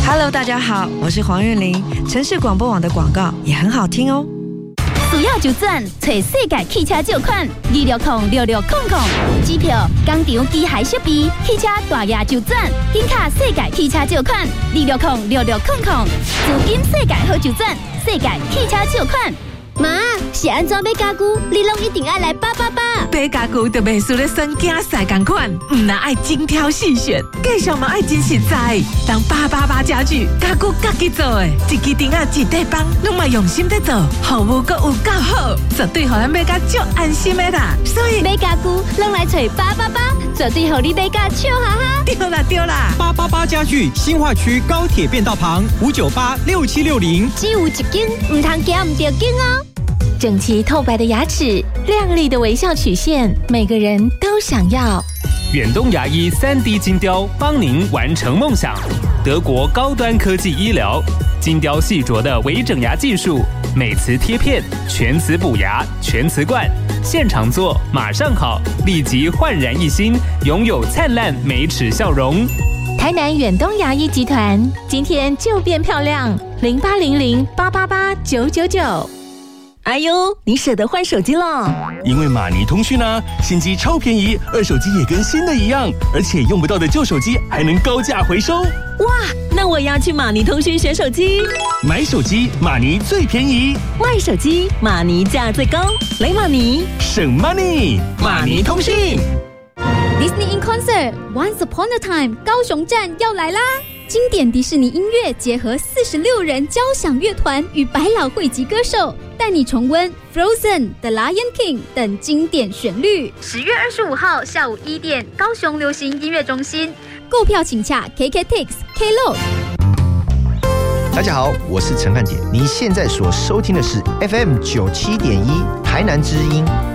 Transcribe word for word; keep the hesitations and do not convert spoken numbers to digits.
Hello， 大家好，我是黄韵玲。城市广播网的广告也很好听哦。 需要就转，找世界汽车借款二六零六六空空，机票、工厂、机械设备、汽车大额就转，紧卡世界汽车借款二六零六六空空，资金世界好就转，世界汽车借款。 妈，是安怎买家具？你拢一定要来八八八。 买家具就袂输咧选囝婿同款，唔那爱精挑细选，继续嘛爱真实在。当八八八家具，家具家己做的，一支钉仔一块板，拢嘛用心在做，服务阁有够好，绝对互咱买甲足安心的啦。所以买家具拢来找八八八，绝对互你买甲笑哈哈。 对啦对啦， 八八八家具新化区高铁便道旁五九八六七六零， 只有一间，唔通行唔着间哦。 整齐透白的牙齿，亮丽的微笑曲线，每个人都想要。 远东牙医 三 D 金雕帮您完成梦想。德国高端科技医疗，金雕细琢的微整牙技术，美瓷贴片，全瓷补牙，全瓷冠，现场做马上好，立即焕然一新，拥有灿烂美齿笑容。 台南远东牙医集团，今天就变漂亮，零八零零八八八九九九。 哎呦，你舍得换手机了？ 因为马尼通讯啊，新机超便宜，二手机也跟新的一样，而且用不到的旧手机还能高价回收。 哇，那我要去马尼通讯选手机。 买手机马尼最便宜， 卖手机马尼价最高，来马尼省 money。马尼通讯 Disney in Concert Once Upon a Time 高雄站要来啦！经典迪士尼音乐结合四十六人交响乐团与百老汇级歌手，带你重温 Frozen、The Lion King 等经典旋律。十月二十五号下午一点，高雄流行音乐中心，购票请洽 K K Tix Klook。 大家好，我是陈汉典，你现在所收听的是 F M 九七点一台南之音。